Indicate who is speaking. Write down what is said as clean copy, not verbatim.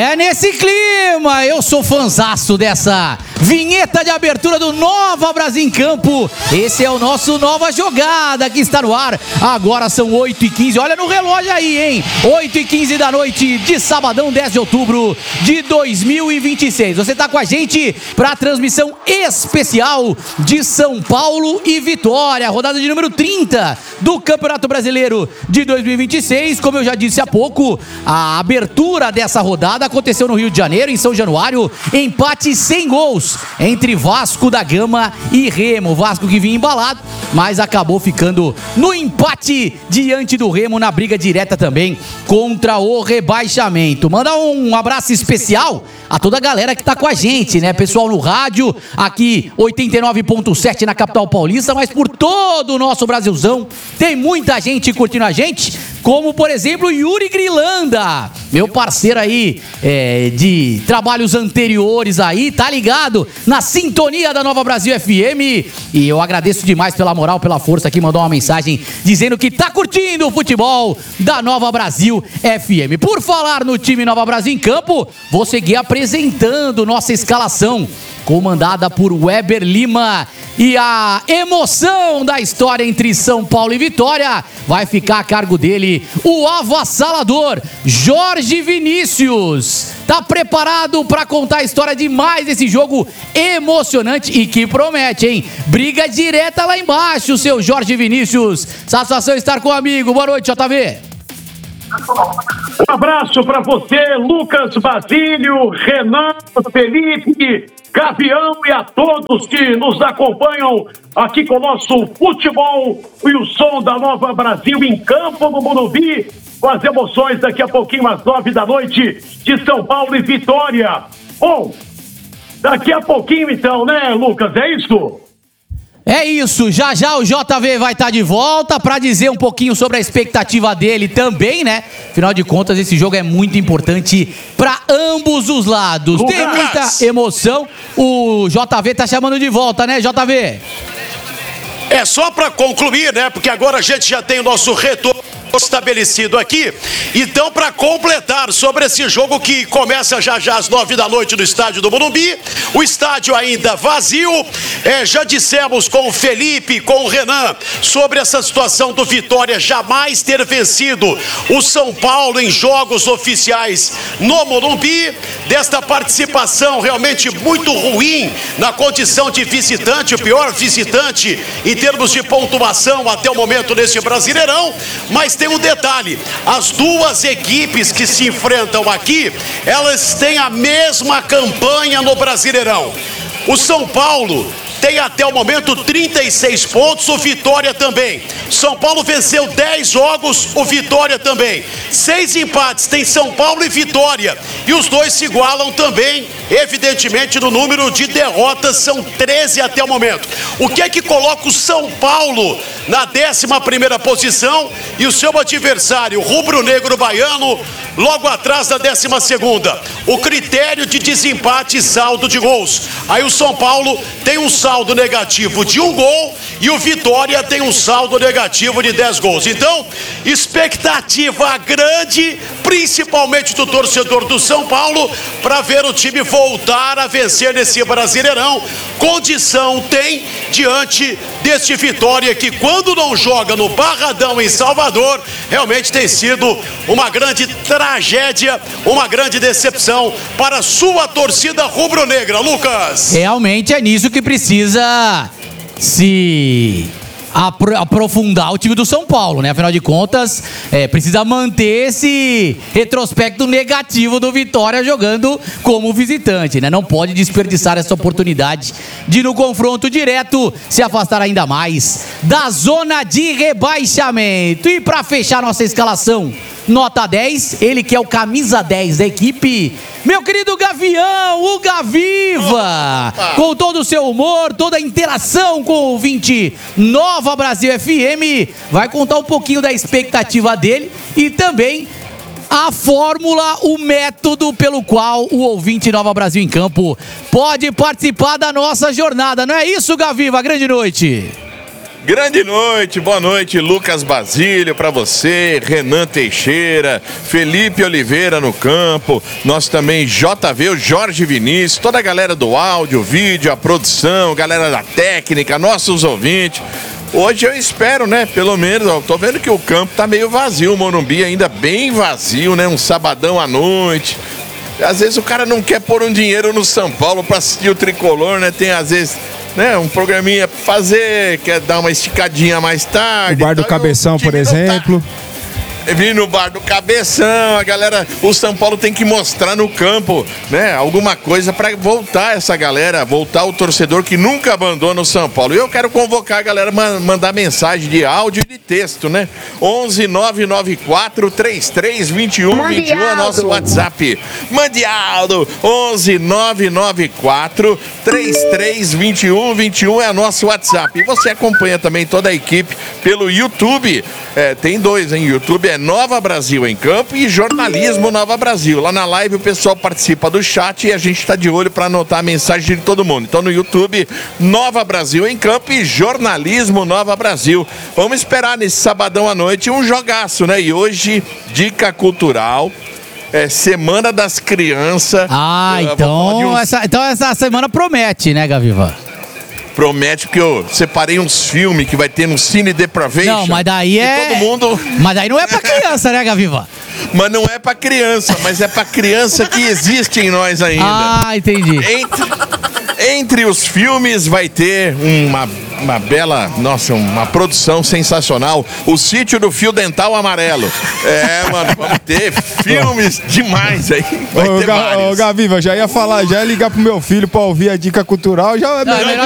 Speaker 1: É nesse clima, eu sou fanzaço dessa vinheta de abertura do Nova Brasil em Campo. Esse é o nosso Nova Jogada que está no ar. Agora são 8h15, olha no relógio aí, hein? 8h15 da noite de sabadão, 10 de outubro de 2026. Você está com a gente para a transmissão especial de São Paulo e Vitória, rodada de número 30 do Campeonato Brasileiro de 2026. Como eu já disse há pouco, a abertura dessa rodada aconteceu no Rio de Janeiro, em São Januário, empate sem gols entre Vasco da Gama e Remo. Vasco que vinha embalado, mas acabou ficando no empate diante do Remo, na briga direta também contra o rebaixamento. Manda um abraço especial a toda a galera que tá com a gente, né? Pessoal no rádio, aqui 89.7 na capital paulista, mas por todo o nosso Brasilzão, tem muita gente curtindo a gente, como por exemplo Yuri Grilanda, meu parceiro aí de trabalhos anteriores aí, tá ligado na sintonia da Nova Brasil FM, e eu agradeço demais pela moral, pela força, que mandou uma mensagem dizendo que tá curtindo o futebol da Nova Brasil FM. Por falar no time Nova Brasil em Campo, vou seguir apresentando nossa escalação, comandada por Weber Lima, e a emoção da história entre São Paulo e Vitória vai ficar a cargo dele, o avassalador Jorge Vinícius. Tá preparado para contar a história de mais esse jogo emocionante e que promete, hein? Briga direta lá embaixo, seu Jorge Vinícius. Satisfação estar com o amigo. Boa noite, JV.
Speaker 2: Um abraço para você, Lucas Basílio, Renan, Felipe, Gavião e a todos que nos acompanham aqui com o nosso futebol e o som da Nova Brasil em Campo no Morumbi, com as emoções daqui a pouquinho às 9 da noite de São Paulo e Vitória. Bom, daqui a pouquinho então, né, Lucas? É isso?
Speaker 1: É isso, já já o JV vai estar de volta para dizer um pouquinho sobre a expectativa dele também, né? Afinal de contas, esse jogo é muito importante para ambos os lados. Lucas. Tem muita emoção. O JV tá chamando de volta, né, JV?
Speaker 3: É só para concluir, né? Porque agora a gente já tem o nosso retorno estabelecido aqui. Então, para completar sobre esse jogo que começa já já às 9 da noite no estádio do Morumbi, o estádio ainda vazio, já dissemos com o Felipe, com o Renan, sobre essa situação do Vitória jamais ter vencido o São Paulo em jogos oficiais no Morumbi, desta participação realmente muito ruim na condição de visitante, o pior visitante em termos de pontuação até o momento nesse Brasileirão. Mas tem um detalhe, as duas equipes que se enfrentam aqui, elas têm a mesma campanha no Brasileirão. O São Paulo tem até o momento 36 pontos, o Vitória também. São Paulo venceu 10 jogos, o Vitória também. 6 empates, tem São Paulo e Vitória. E os dois se igualam também, evidentemente, no número de derrotas, são 13 até o momento. O que é que coloca o São Paulo na 11ª posição e o seu adversário, o rubro-negro baiano, logo atrás da 12ª? O critério de desempate e saldo de gols. Aí o São Paulo tem um saldo negativo de 1 gol e o Vitória tem um saldo negativo de 10 gols. Então, expectativa grande, principalmente do torcedor do São Paulo, para ver o time voltar a vencer nesse Brasileirão. Condição tem diante deste Vitória que, quando não joga no Barradão em Salvador, realmente tem sido uma grande tragédia, uma grande decepção para a sua torcida rubro-negra. Lucas.
Speaker 1: Realmente é nisso que precisa se aprofundar o time do São Paulo, né? Afinal de contas, precisa manter esse retrospecto negativo do Vitória jogando como visitante, né? Não pode desperdiçar essa oportunidade de, no confronto direto, se afastar ainda mais da zona de rebaixamento. E para fechar nossa escalação, nota 10, ele que é o camisa 10 da equipe, meu querido Gavião, o Gaviva, com todo o seu humor, toda a interação com o ouvinte Nova Brasil FM, vai contar um pouquinho da expectativa dele e também a fórmula, o método pelo qual o ouvinte Nova Brasil em Campo pode participar da nossa jornada. Não é isso, Gaviva? Grande noite.
Speaker 4: Grande noite, boa noite, Lucas Basílio pra você, Renan Teixeira, Felipe Oliveira no campo, nós também JV, o Jorge Vinícius, toda a galera do áudio, vídeo, a produção, galera da técnica, nossos ouvintes. Hoje eu espero, né, pelo menos, ó, tô vendo que o campo tá meio vazio, o Morumbi ainda bem vazio, né, um sabadão à noite. Às vezes o cara não quer pôr um dinheiro no São Paulo pra assistir o Tricolor, né, tem às vezes, né, um programinha pra fazer, quer dar uma esticadinha mais tarde.
Speaker 5: O Bar do Cabeção, por exemplo.
Speaker 4: Vim no Bar do Cabeção, a galera, o São Paulo tem que mostrar no campo, né, alguma coisa pra voltar essa galera, voltar o torcedor que nunca abandona o São Paulo. E eu quero convocar a galera a mandar mensagem de áudio e de texto, né? 11-994 332121 é nosso WhatsApp. Mandialdo, 11-994 332121 é nosso WhatsApp. E você acompanha também toda a equipe pelo YouTube. Tem dois, hein? YouTube é Nova Brasil em Campo e Jornalismo Nova Brasil. Lá na live o pessoal participa do chat e a gente está de olho para anotar a mensagem de todo mundo. Então no YouTube, Nova Brasil em Campo e Jornalismo Nova Brasil. Vamos esperar nesse sabadão à noite um jogaço, né? E hoje, dica cultural. Semana das Crianças.
Speaker 1: Então essa semana promete, né, Gaviva?
Speaker 4: Promete, porque eu separei uns filmes que vai ter no Cine Depravation.
Speaker 1: Não, mas daí
Speaker 4: todo mundo...
Speaker 1: Mas daí não é pra criança, né, Gaviva?
Speaker 4: Mas não é pra criança, mas é pra criança que existe em nós ainda.
Speaker 1: Ah, entendi.
Speaker 4: Entre os filmes vai ter uma bela, nossa, uma produção sensacional, O Sítio do Fio Dental Amarelo. Mano, vamos ter filmes demais aí. Vai ter vários.
Speaker 5: Gaviva, já ia ligar pro meu filho pra ouvir a dica cultural, já...
Speaker 1: Não, é melhor